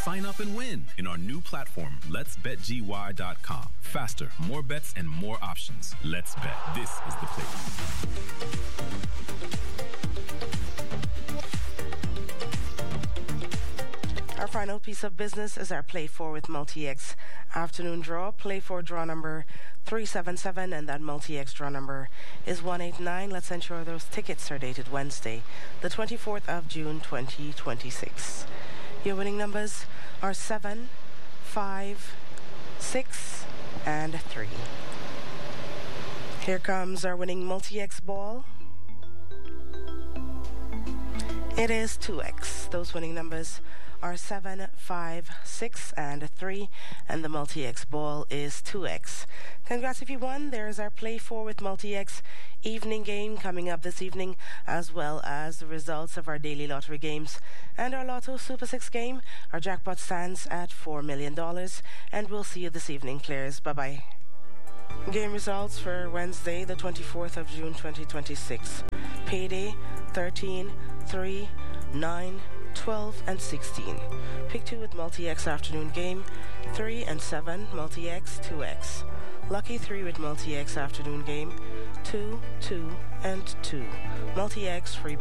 Sign up and win in our new platform, letsbetgy.com. Faster, more bets, and more options. Let's Bet. This is the place. Our final piece of business is our Play 4 with Multi-X afternoon draw. Play 4 draw number 377, and that Multi-X draw number is 189. Let's ensure those tickets are dated Wednesday, the 24th of June, 2026. Your winning numbers are 7, 5, 6, and 3. Here comes our winning Multi-X ball. It is 2X. Those winning numbers are 7, 5, 6, and 3, and the Multi-X ball is 2X. Congrats if you won. There's our Play 4 with Multi-X evening game coming up this evening, as well as the results of our daily lottery games and our Lotto Super 6 game. Our jackpot stands at $4 million, and we'll see you this evening, players. Bye-bye. Game results for Wednesday, the 24th of June, 2026. Payday 13, 3, 9, 12, and 16. Pick 2 with Multi-X afternoon game, 3 and 7, Multi-X, 2X. Lucky 3 with Multi-X afternoon game, 2, 2, and 2. Multi-X free